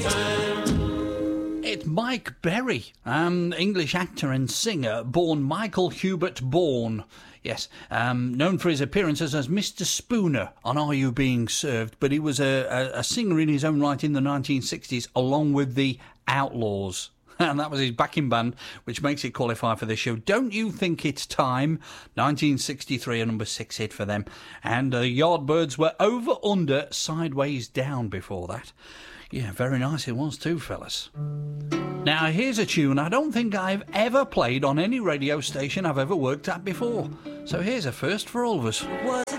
It's Mike Berry, English actor and singer, born Michael Hubert Bourne. Yes, known for his appearances as Mr. Spooner on Are You Being Served, but he was a singer in his own right in the 1960s, along with the Outlaws. And that was his backing band, which makes it qualify for this show. Don't You Think It's Time? 1963, a number 6 hit for them. And the Yardbirds were Over, Under, Sideways Down before that. Yeah, very nice it was too, fellas. Now, here's a tune I don't think I've ever played on any radio station I've ever worked at before. So here's a first for all of us.